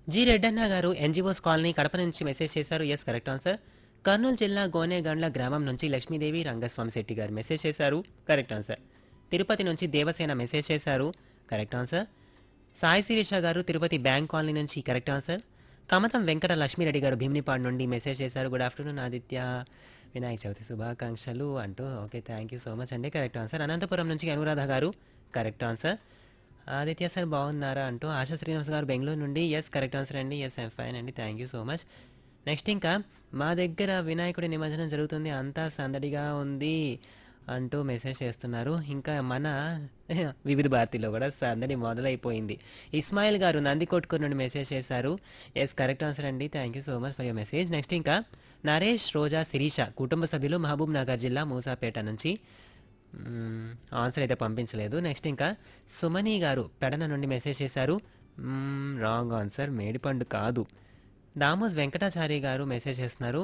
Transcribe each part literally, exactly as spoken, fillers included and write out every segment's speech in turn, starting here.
G Reddanna గారు NGOs colony Kadapa నుంచి message చేశారు. Yes correct answer. కర్నూలు జిల్లా గోనెగండ్ల గ్రామం నుంచి లక్ష్మీదేవి రంగస్వామి శెట్టి గారు మెసేజ్ చేశారు. Correct answer. తిరుపతి నుంచి దేవసేన మెసేజ్ చేశారు. Correct answer. సాయి శిరీష గారు తిరుపతి బ్యాంక్ కాలనీ నుంచి కరెక్ట్ ఆన్సర్. కమతం వెంకట లక్ష్మీరెడ్డి గారు భీమినిపాడు నుండి మెసేజ్ చేశారు. గుడ్ ఆఫ్టర్నూన్ ఆదిత్య, వినాయక చవితి శుభాకాంక్షలు అంటూ. Okay, thank you so much అండి. Correct answer. అనంతపురం నుంచి అనురాధ గారు కరెక్ట్ ఆన్సర్. ఆదిత్య సార్ బాగున్నారా అంటూ ఆశా శ్రీనివాస్ గారు బెంగళూరు నుండి ఎస్ కరెక్ట్ ఆన్సర్ అండి. ఎస్ ఐమ్ ఫైన్ అండి, thank you so much. Next ఇంకా మా దగ్గర వినాయకుడి నిమజ్జనం జరుగుతుంది, అంతా సందడిగా ఉంది అంటూ మెసేజ్ చేస్తున్నారు. ఇంకా మన వివిధ భారతిలో కూడా సందడి మొదలైపోయింది. ఇస్మాయిల్ గారు నందికొట్కూరు నుండి మెసేజ్ చేశారు. ఎస్ కరెక్ట్ ఆన్సర్ అండి, thank you so much for your message. Next ఇంకా నరేష్ రోజా శిరీష కుటుంబ సభ్యులు మహబూబ్ నగర్ జిల్లా మూసాపేట నుంచి మ్మ్, ఆన్సర్ అయితే పంపించలేదు. నెక్స్ట్ ఇంకా సుమని గారు పెడన నుండి మెసేజ్ చేశారు. మ్మ్, రాంగ్ ఆన్సర్, మేడిపండు కాదు. దామోస్ వెంకటాచారి గారు మెసేజ్ చేస్తున్నారు.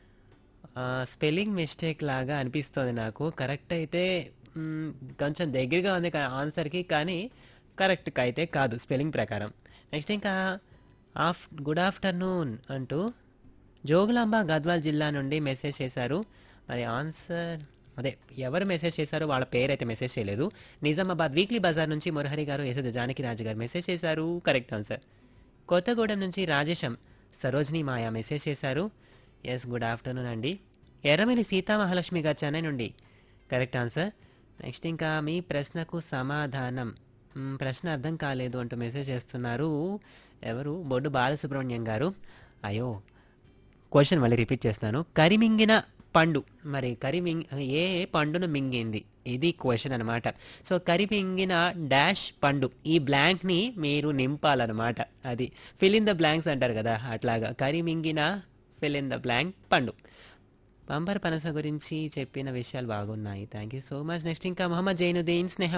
ఆ, స్పెల్లింగ్ మిస్టేక్ లాగా అనిపిస్తుంది నాకు. కరెక్ట్ అయితే మ్మ్, కొంచెం దగ్గరగా ఉంది కా- ఆన్సర్కి, కానీ కరెక్ట్ అయితే కాదు స్పెల్లింగ్ ప్రకారం. నెక్స్ట్ ఇంకా ఆఫ్ గుడ్ ఆఫ్టర్నూన్ అంటూ జోగులాంబ గద్వాల్ జిల్లా నుండి మెసేజ్ చేశారు. మరి ఆన్సర్ అదే ఎవరు మెసేజ్ చేశారో వాళ్ళ పేరు అయితే మెసేజ్ చేయలేదు. నిజామాబాద్ వీక్లీ బజార్ నుంచి మురహరి గారు యశోద జానకి రాజు గారు మెసేజ్ చేశారు. Correct answer. కొత్తగూడెం నుంచి రాజేశం సరోజిని మాయా మెసేజ్ చేశారు. ఎస్ గుడ్ ఆఫ్టర్నూన్ అండి. ఎర్రమిలి సీతామహాలక్ష్మి గారు చెన్నై నుండి కరెక్ట్ ఆన్సర్. నెక్స్ట్ ఇంకా మీ ప్రశ్నకు సమాధానం మ్, ప్రశ్న అర్థం కాలేదు అంటూ మెసేజ్ చేస్తున్నారు. ఎవరు? బొడ్డు బాలసుబ్రహ్మణ్యం గారు. అయ్యో, క్వశ్చన్ మళ్ళీ రిపీట్ చేస్తాను. కరిమింగిన పండు, మరి కరిమింగ్ ఏ పండును మింగింది, ఇది క్వశ్చన్ అనమాట. సో కరిమింగిన డాష్ పండు, ఈ బ్లాంక్ని మీరు నింపాలన్నమాట. అది ఫిల్ ఇన్ ద బ్లాంక్స్ అంటారు కదా, అట్లాగా కరిమింగిన ఫిల్ ఇన్ ద బ్లాంక్ పండు. పంపర్ పనస గురించి చెప్పిన విషయాలు బాగున్నాయి, thank you so much. Next ఇంకా మొహమ్మద్ జైనుద్దీన్ స్నేహ